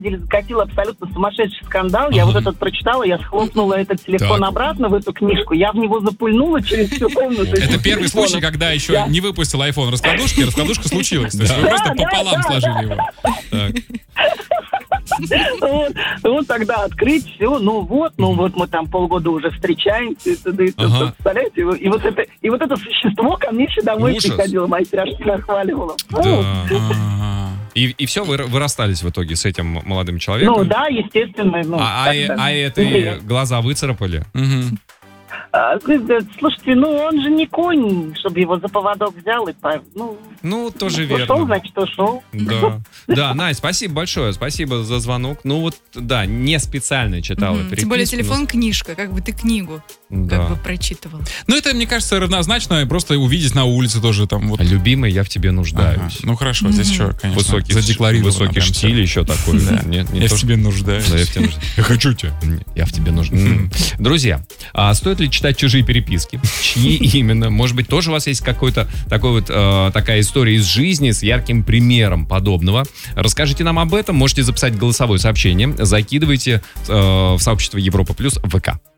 деле закатила абсолютно сумасшедший скандал. Я вот этот прочитала, я схлопнула этот телефон обратно в эту книжку. Я в него запульнула через всю комнату. Это первый случай, когда еще не выпустил iPhone раскладушки, и раскладушка случилась. То есть вы просто пополам сложили его. Вот тогда открыть все, ну вот мы там полгода уже встречаемся, представляете? И вот это существо ко мне еще домой приходило, мои пирожки нахваливало. И все, вы расстались в итоге с этим молодым человеком? Ну да, естественно. А это глаза выцарапали? Слушайте, он же не конь, чтобы его за поводок взял и... Ну, тоже верно. Ушел, значит, ушел. Да, Надь, спасибо большое, спасибо за звонок. Ну вот, да, не специально читал переписку. Тем более телефон книжка, как бы ты книгу как бы прочитывал. Ну, это, мне кажется, равнозначно просто увидеть на улице тоже там вот. Любимый, я в тебе нуждаюсь. Ну, хорошо, здесь что, конечно, задекларировано. Высокий штиль еще такой. Я в тебе нуждаюсь. Я хочу тебя. Я в тебе нуждаюсь. Друзья, стоит ли читать чужие переписки? Чьи именно? Может быть, тоже у вас есть какой-то такая история из жизни с ярким примером подобного? Расскажите нам об этом. Можете записать голосовое сообщение. Закидывайте в сообщество Европа Плюс ВК.